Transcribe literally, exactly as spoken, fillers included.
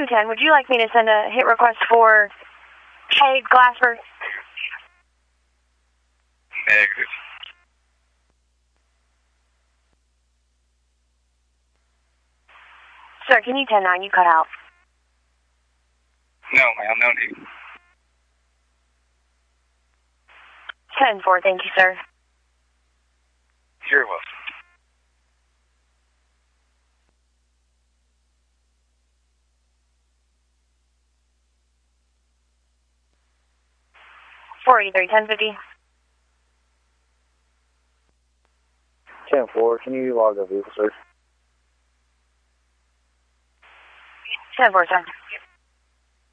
two ten, would you like me to send a hit request for Cade Glassford? Negative. Sir, can you ten nine? You cut out. No, ma'am, no need. ten four, thank you, sir. You're welcome. four eighty-three, ten fifty. ten four, can you log the vehicle, sir? ten four, sir.